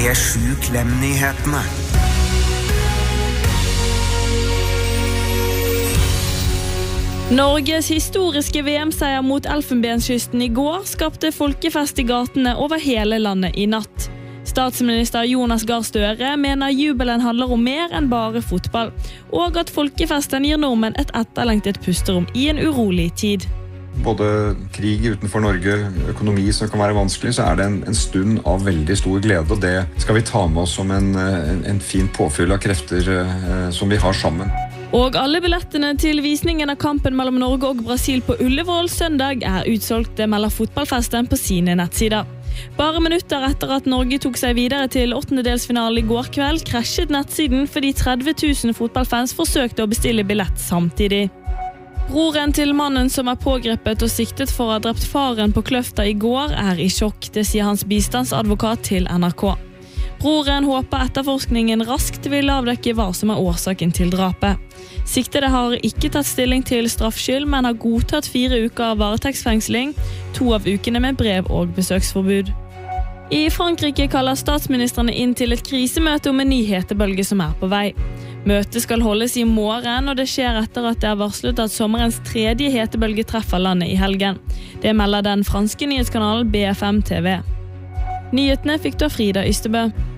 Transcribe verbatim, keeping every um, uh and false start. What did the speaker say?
P sju Klem-nyhetene. Norges historiske V M-seier mot Elfenbenskysten i går skapte folkefest i gatene over hele landet i natt. Statsminister Jonas Gahr Støre mener jubelen handler om mer enn bare fotball, og at folkefesten gir nordmenn et etterlengtet pusterom i en urolig tid. Både krig utenfor Norge, økonomi som kan være vanskelig, så er det en, en stund av veldig stor glede, og det skal vi ta med oss som en, en, en fin påfyll av krefter eh, som vi har sammen. Og alle billettene til visningen av kampen mellom Norge og Brasil på Ullevål søndag er utsolgt, melder fotballfesten på sine nettsider. Bare minutter etter at Norge tok seg videre til åttendedelsfinalen i går kveld, krasjet nettsiden fordi tretti tusen fotballfans forsøkte å bestille billett samtidig. Broren til mannen som er pågrepet og siktet for å ha drept faren på Kløfta i går er i sjokk, det sier hans bistandsadvokat til N R K. Broren håper etterforskningen raskt vil avdekke hva som er årsaken til drapet. Siktede har ikke tatt stilling til straffskyld, men har godtatt fire uker av varetektsfengsling, to av ukene med brev- og besøksforbud. I Frankrike kaller statsministrene inn til et krisemøte om en ny hetebølge som er på vei. Møtet skal holdes i morgen, og det skjer etter at det er varslet at sommerens tredje hetebølge treffer landet i helgen. Det melder den franske nyhetskanalen B F M T V. Nyhetene fikk du av Frida Ystebø.